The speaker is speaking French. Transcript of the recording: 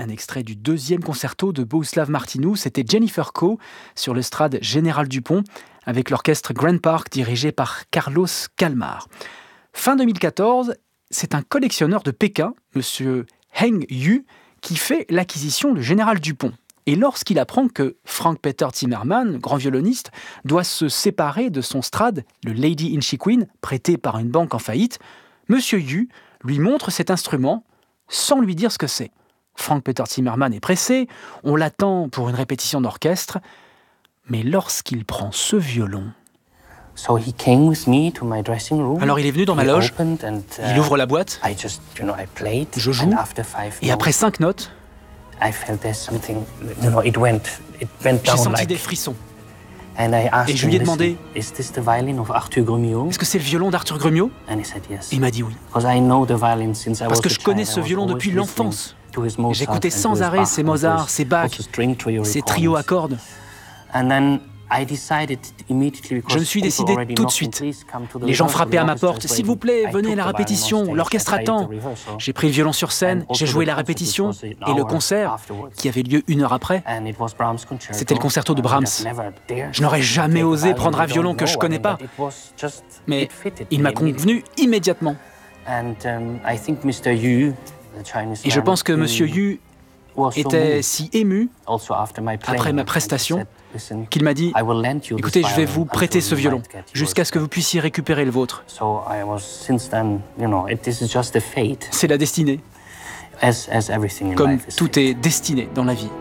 un extrait du deuxième concerto de Bohuslav Martinu. C'était Jennifer Coe sur l'estrade Général Dupont avec l'orchestre Grand Park dirigé par Carlos Calmar. Fin 2014, c'est un collectionneur de Pékin, M. Heng Yu, qui fait l'acquisition du Général Dupont. Et lorsqu'il apprend que Frank-Peter Zimmermann, grand violoniste, doit se séparer de son Strad, le Lady Inchiquin, prêté par une banque en faillite, M. Yu lui montre cet instrument sans lui dire ce que c'est. Frank-Peter Zimmermann est pressé, on l'attend pour une répétition d'orchestre, mais lorsqu'il prend ce violon... Alors il est venu dans ma loge, il ouvre la boîte, je joue, et après 5 notes, j'ai senti des frissons. Et je lui ai demandé, est-ce que c'est le violon d'Arthur Grumio ? Il m'a dit oui. Parce que je connais ce violon depuis l'enfance. J'écoutais sans arrêt ses Mozart, ses Bach, ses trios à cordes. Je me suis décidé tout de suite. Les gens frappaient à ma porte. « S'il vous plaît, venez à la répétition, l'orchestre attend. » J'ai pris le violon sur scène, j'ai joué la répétition et le concert, qui avait lieu 1 heure après, c'était le concerto de Brahms. Je n'aurais jamais osé prendre un violon que je ne connais pas, mais il m'a convenu immédiatement. Et je pense que M. Yu était si ému après ma prestation qu'il m'a dit « Écoutez, je vais vous prêter ce violon jusqu'à ce que vous puissiez récupérer le vôtre. » C'est la destinée, comme tout est destiné dans la vie.